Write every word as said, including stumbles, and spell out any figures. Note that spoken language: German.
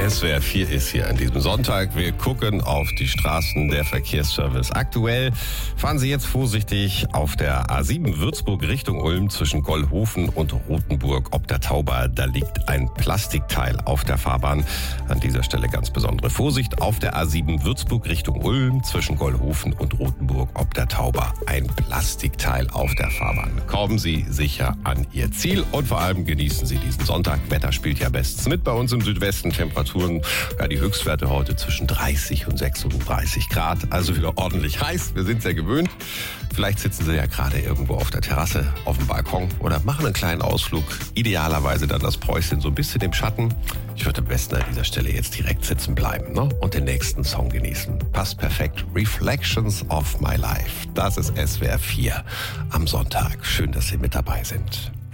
S W R vier ist hier an diesem Sonntag. Wir gucken auf die Straßen der Verkehrsservice. Aktuell fahren Sie jetzt vorsichtig auf der A sieben Würzburg Richtung Ulm zwischen Gollhofen und Rothenburg ob der Tauber. Da liegt ein Plastikteil auf der Fahrbahn. An dieser Stelle ganz besondere Vorsicht. Auf der A sieben Würzburg Richtung Ulm zwischen Gollhofen und Rothenburg ob der Tauber. Ein Plastikteil auf der Fahrbahn. Kommen Sie sicher an Ihr Ziel und vor allem genießen Sie diesen Sonntag. Wetter spielt ja bestens mit bei uns im Südwesten. Temperaturen, ja, die Höchstwerte heute zwischen dreißig und sechsunddreißig Grad. Also wieder ordentlich heiß. Wir sind sehr gewöhnt. Vielleicht sitzen Sie ja gerade irgendwo auf der Terrasse, auf dem Balkon oder machen einen kleinen Ausflug. Idealerweise dann das Päuschen so ein bisschen im Schatten. Ich würde am besten an dieser Stelle jetzt direkt sitzen bleiben, ne? Und den nächsten Song genießen. Passt perfekt. Reflections of My Life. Das ist S W R vier am Sonntag. Schön, dass Sie mit dabei sind.